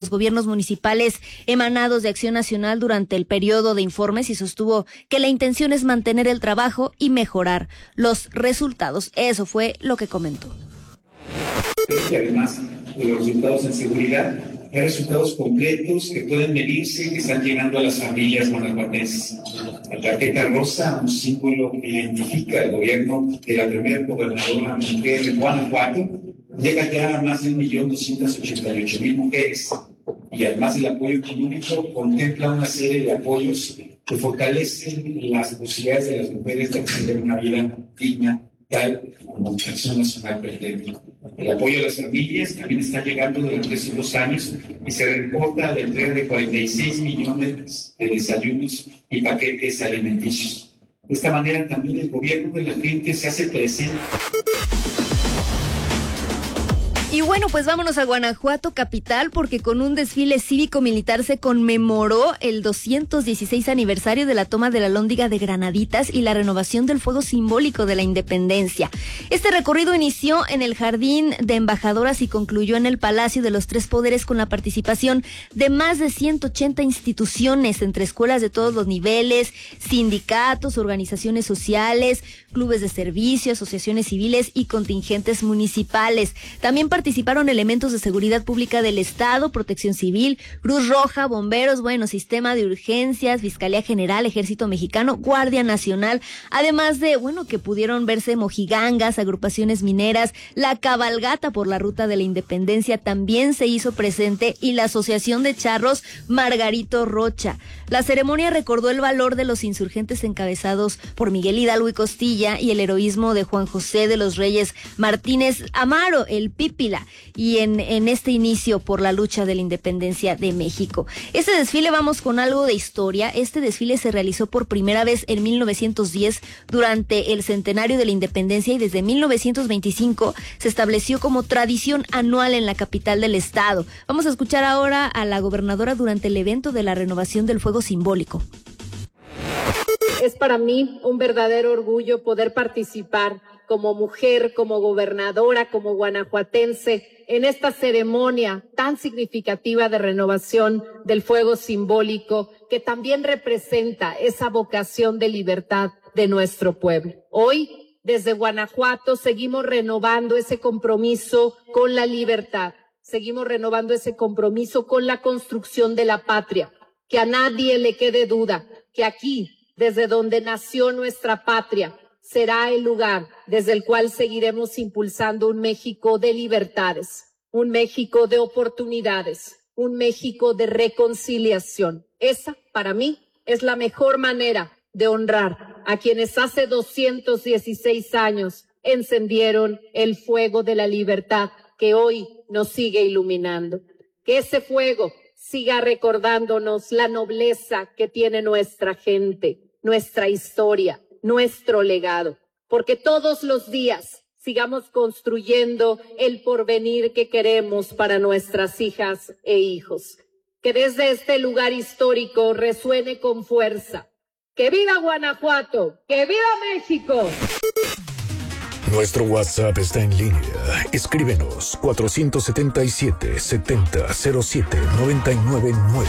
los gobiernos municipales emanados de Acción Nacional durante el periodo de informes y sostuvo que la intención es mantener el trabajo y mejorar los resultados. Eso fue lo que comentó. Y además de los resultados en seguridad, hay resultados concretos que pueden medirse, que están llegando a las familias guanajuatenses. La tarjeta rosa, un símbolo que identifica el gobierno de la primera gobernadora mujer de Guanajuato, llega ya a más de 1.288.000 mujeres. Y además del apoyo económico, contempla una serie de apoyos que fortalecen las posibilidades de las mujeres de tener una vida digna, tal como Acción Nacional pretende. El apoyo a las familias también está llegando durante estos 2 años y se reporta la entrega de 46 millones de desayunos y paquetes alimenticios. De esta manera también el gobierno de la gente se hace presente. Y bueno, pues vámonos a Guanajuato capital, porque con un desfile cívico-militar se conmemoró el 216 aniversario de la toma de la Alhóndiga de Granaditas y la renovación del fuego simbólico de la independencia. Este recorrido inició en el Jardín de Embajadoras y concluyó en el Palacio de los Tres Poderes con la participación de más de 180 instituciones, entre escuelas de todos los niveles, sindicatos, organizaciones sociales, clubes de servicio, asociaciones civiles y contingentes municipales. También participaron elementos de seguridad pública del Estado, Protección Civil, Cruz Roja, bomberos, sistema de urgencias, Fiscalía General, Ejército Mexicano, Guardia Nacional, además de, que pudieron verse mojigangas, agrupaciones mineras, la cabalgata por la Ruta de la Independencia también se hizo presente y la Asociación de Charros Margarito Rocha. La ceremonia recordó el valor de los insurgentes encabezados por Miguel Hidalgo y Costilla y el heroísmo de Juan José de los Reyes Martínez Amaro, el Pípila, y en este inicio por la lucha de la independencia de México. Este desfile, vamos con algo de historia. Este desfile se realizó por primera vez en 1910 durante el centenario de la independencia y desde 1925 se estableció como tradición anual en la capital del estado. Vamos a escuchar ahora a la gobernadora durante el evento de la renovación del fuego simbólico. Es para mí un verdadero orgullo poder participar como mujer, como gobernadora, como guanajuatense, en esta ceremonia tan significativa de renovación del fuego simbólico, que también representa esa vocación de libertad de nuestro pueblo. Hoy, desde Guanajuato, seguimos renovando ese compromiso con la libertad, seguimos renovando ese compromiso con la construcción de la patria. Que a nadie le quede duda que aquí, desde donde nació nuestra patria, será el lugar desde el cual seguiremos impulsando un México de libertades, un México de oportunidades, un México de reconciliación. Esa, para mí, es la mejor manera de honrar a quienes hace 216 años encendieron el fuego de la libertad que hoy nos sigue iluminando. Que ese fuego siga recordándonos la nobleza que tiene nuestra gente, nuestra historia, nuestro legado, porque todos los días sigamos construyendo el porvenir que queremos para nuestras hijas e hijos. Que desde este lugar histórico resuene con fuerza. ¡Que viva Guanajuato! ¡Que viva México! Nuestro WhatsApp está en línea. Escríbenos 477-7007-999.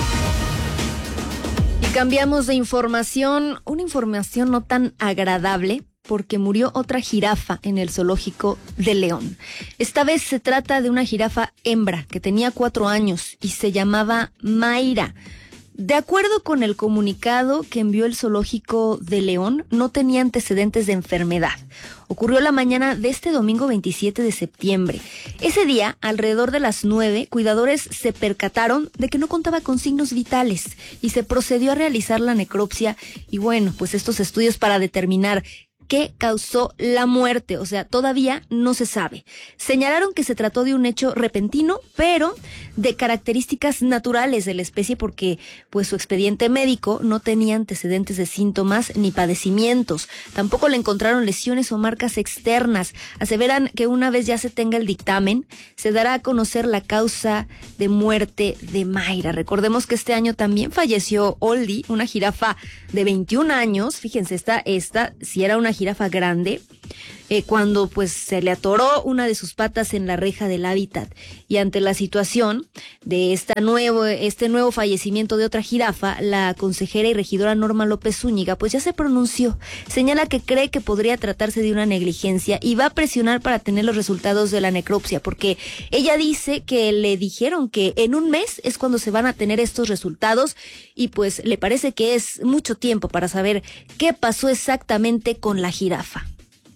Cambiamos de información, una información no tan agradable, porque murió otra jirafa en el zoológico de León. Esta vez se trata de una jirafa hembra que tenía 4 años y se llamaba Mayra. De acuerdo con el comunicado que envió el zoológico de León, no tenía antecedentes de enfermedad. Ocurrió la mañana de este domingo 27 de septiembre. Ese día, alrededor de las 9, cuidadores se percataron de que no contaba con signos vitales y se procedió a realizar la necropsia y pues estos estudios para determinar qué causó la muerte, todavía no se sabe. Señalaron que se trató de un hecho repentino, pero de características naturales de la especie porque su expediente médico no tenía antecedentes de síntomas ni padecimientos. Tampoco le encontraron lesiones o marcas externas. Aseveran que una vez ya se tenga el dictamen, se dará a conocer la causa de muerte de Mayra. Recordemos que este año también falleció Oldie, una jirafa de 21 años. Fíjense, esta si era una jirafa grande, cuando pues se le atoró una de sus patas en la reja del hábitat. Y ante la situación de este nuevo fallecimiento de otra jirafa, la consejera y regidora Norma López Zúñiga pues ya se pronunció. Señala que cree que podría tratarse de una negligencia y va a presionar para tener los resultados de la necropsia, porque ella dice que le dijeron que en un mes es cuando se van a tener estos resultados y pues le parece que es mucho tiempo para saber qué pasó exactamente con la jirafa.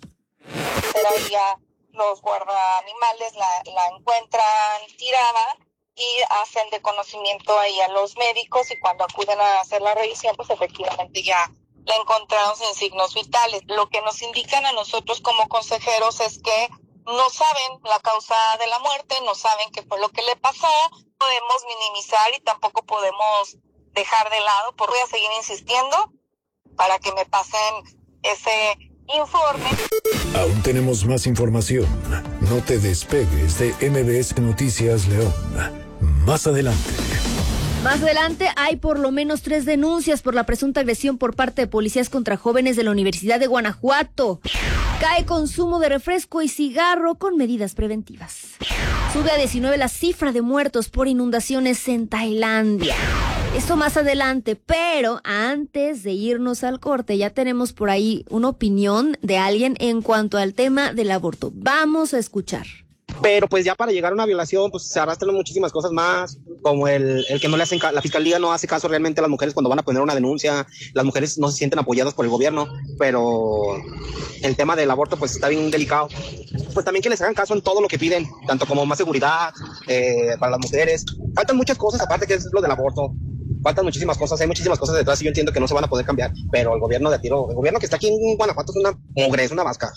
Ya los guardaanimales la encuentran tirada y hacen de conocimiento ahí a los médicos, y cuando acuden a hacer la revisión pues efectivamente ya la encontraron sin signos vitales. Lo que nos indican a nosotros como consejeros es que no saben la causa de la muerte, no saben qué fue lo que le pasó. Podemos minimizar y tampoco podemos dejar de lado, voy a seguir insistiendo para que me pasen ese informe. Aún tenemos más información. No te despegues de MBS Noticias León. Más adelante. Más adelante hay por lo menos 3 denuncias por la presunta agresión por parte de policías contra jóvenes de la Universidad de Guanajuato. Cae consumo de refresco y cigarro con medidas preventivas. Sube a 19 la cifra de muertos por inundaciones en Tailandia. Esto más adelante, pero antes de irnos al corte, ya tenemos por ahí una opinión de alguien en cuanto al tema del aborto. Vamos a escuchar. Pero pues ya para llegar a una violación pues se arrastran muchísimas cosas más, como el que no le hacen, la fiscalía no hace caso realmente a las mujeres cuando van a poner una denuncia. Las mujeres no se sienten apoyadas por el gobierno, pero el tema del aborto pues está bien delicado. Pues también que les hagan caso en todo lo que piden, tanto como más seguridad para las mujeres. Faltan muchas cosas aparte que es lo del aborto. Faltan muchísimas cosas, hay muchísimas cosas detrás y yo entiendo que no se van a poder cambiar, pero el gobierno el gobierno que está aquí en Guanajuato es una mugre, es una vasca.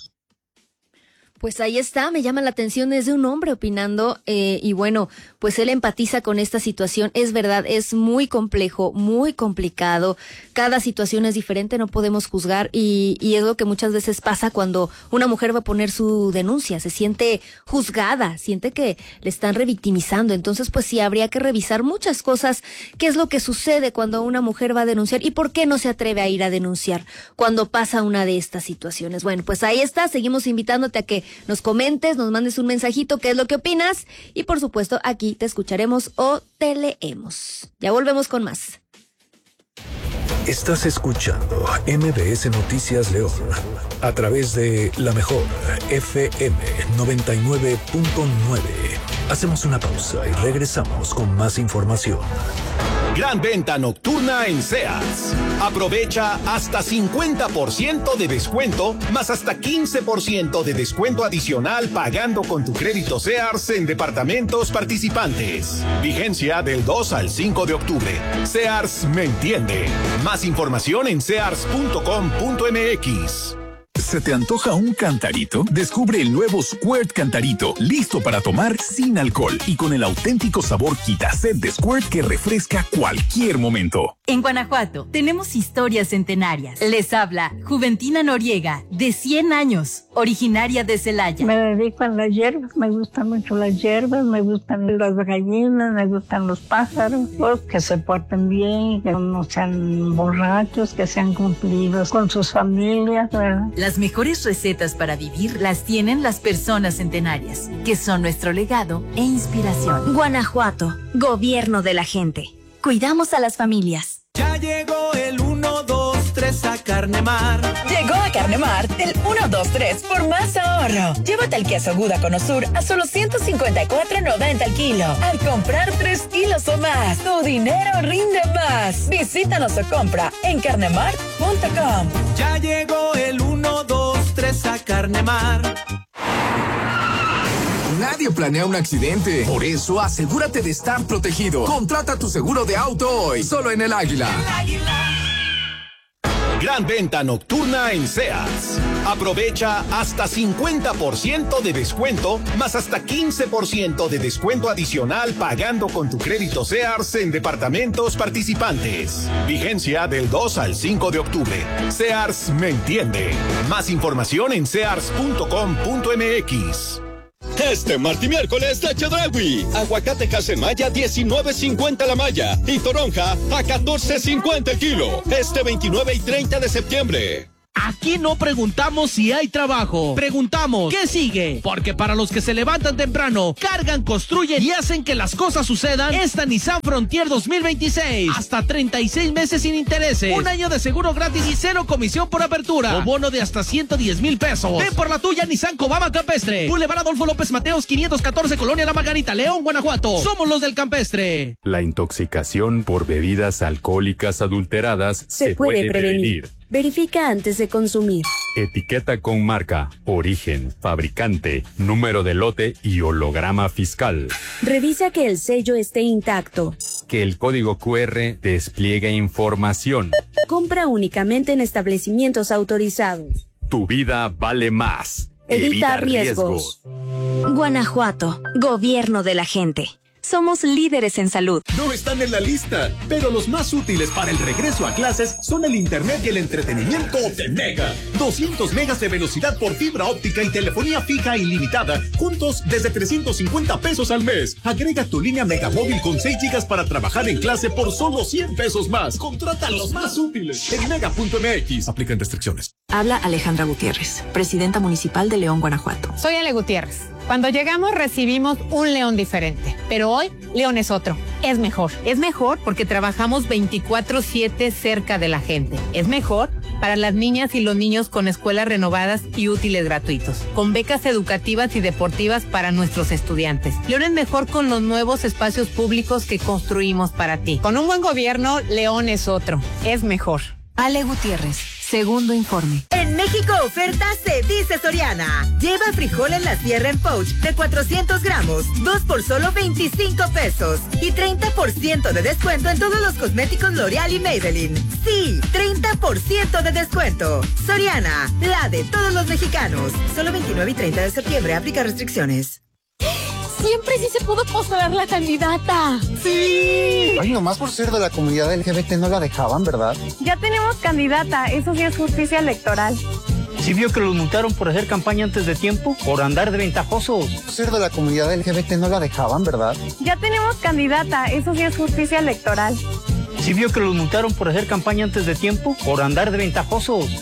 Pues ahí está, me llama la atención, es de un hombre opinando y bueno, pues él empatiza con esta situación. Es verdad, es muy complejo, muy complicado, cada situación es diferente, no podemos juzgar y es lo que muchas veces pasa cuando una mujer va a poner su denuncia, se siente juzgada, siente que le están revictimizando. Entonces pues sí, habría que revisar muchas cosas, qué es lo que sucede cuando una mujer va a denunciar y por qué no se atreve a ir a denunciar cuando pasa una de estas situaciones. Bueno, pues ahí está, seguimos invitándote a que nos comentes, nos mandes un mensajito, qué es lo que opinas y por supuesto aquí te escucharemos o te leemos. Ya volvemos con más. Estás escuchando MBS Noticias León a través de La Mejor FM 99.9. Hacemos una pausa y regresamos con más información. Gran venta nocturna en Sears. Aprovecha hasta 50% de descuento, más hasta 15% de descuento adicional pagando con tu crédito Sears en departamentos participantes. Vigencia del 2 al 5 de octubre. Sears me entiende. Más información en sears.com.mx. ¿Se te antoja un cantarito? Descubre el nuevo Squirt Cantarito, listo para tomar sin alcohol y con el auténtico sabor Quita-Sed de Squirt que refresca cualquier momento. En Guanajuato tenemos historias centenarias. Les habla Juventina Noriega, de 100 años, originaria de Celaya. Me dedico a las hierbas, me gustan mucho las hierbas, me gustan las gallinas, me gustan los pájaros, pues que se porten bien, que no sean borrachos, que sean cumplidos con sus familias, ¿verdad? Las mejores recetas para vivir las tienen las personas centenarias, que son nuestro legado e inspiración. Guanajuato, gobierno de la gente. Cuidamos a las familias. Ya llegó el 1, 2, 3 a Carnemar. Llegó a Carnemar el 1, 2, 3 por más ahorro. Llévate el queso Gouda Cono Sur a solo $154.90 el kilo. Al comprar 3 kilos o más, tu dinero rinde más. Visítanos o compra en carnemar.com. Ya llegó el 1, 2, 3 a Carnemar. Nadie planea un accidente. Por eso, asegúrate de estar protegido. Contrata tu seguro de auto hoy, solo en El Águila. Gran venta nocturna en Sears. Aprovecha hasta 50% de descuento, más hasta 15% de descuento adicional pagando con tu crédito Sears en departamentos participantes. Vigencia del 2 al 5 de octubre. Sears me entiende. Más información en sears.com.mx. Este martes y miércoles de Chedraui. Aguacate Casemaya 19.50 la malla y toronja a 14.50 el kilo. Este 29 y 30 de septiembre. Aquí no preguntamos si hay trabajo, preguntamos ¿qué sigue? Porque para los que se levantan temprano, cargan, construyen y hacen que las cosas sucedan, esta Nissan Frontier 2026, hasta 36 meses sin intereses, un año de seguro gratis y 0 comisión por apertura, o bono de hasta 110,000 pesos. Ven por la tuya Nissan Cobama Campestre, Boulevard Adolfo López Mateos 514, Colonia La Margarita, León, Guanajuato. Somos los del Campestre. La intoxicación por bebidas alcohólicas adulteradas se puede prevenir. Verifica antes de consumir. Etiqueta con marca, origen, fabricante, número de lote y holograma fiscal. Revisa que el sello esté intacto. Que el código QR despliegue información. Compra únicamente en establecimientos autorizados. Tu vida vale más. Evita riesgos. Guanajuato, gobierno de la gente. Somos líderes en salud. No están en la lista, pero los más útiles para el regreso a clases son el internet y el entretenimiento de Mega. 200 megas de velocidad por fibra óptica y telefonía fija ilimitada, juntos desde 350 pesos al mes. Agrega tu línea Megamóvil con 6 gigas para trabajar en clase por solo 100 pesos más. Contrata los más útiles en mega.mx. Aplican restricciones. Habla Alejandra Gutiérrez, presidenta municipal de León, Guanajuato. Soy Ale Gutiérrez. Cuando llegamos recibimos un León diferente, pero hoy León es otro, es mejor. Es mejor porque trabajamos 24/7 cerca de la gente. Es mejor para las niñas y los niños con escuelas renovadas y útiles gratuitos, con becas educativas y deportivas para nuestros estudiantes. León es mejor con los nuevos espacios públicos que construimos para ti. Con un buen gobierno, León es otro, es mejor. Ale Gutiérrez, segundo informe. En México oferta se dice Soriana. Lleva frijol en la sierra en pouch de 400 gramos, 2 por solo 25 pesos. Y 30% de descuento en todos los cosméticos L'Oreal y Maybelline. Sí, 30% de descuento. Soriana, la de todos los mexicanos. Solo 29 y 30 de septiembre, aplica restricciones. Siempre sí se pudo postular la candidata. ¡Sí! Ay, nomás por ser de la comunidad LGBT no la dejaban, ¿verdad? Ya tenemos candidata, eso sí es justicia electoral. ¿Sí vio que los multaron por hacer campaña antes de tiempo? Por andar de ventajosos. Por ser de la comunidad LGBT no la dejaban, ¿verdad? Ya tenemos candidata, eso sí es justicia electoral. ¿Sí vio que los multaron por hacer campaña antes de tiempo? Por andar de ventajosos.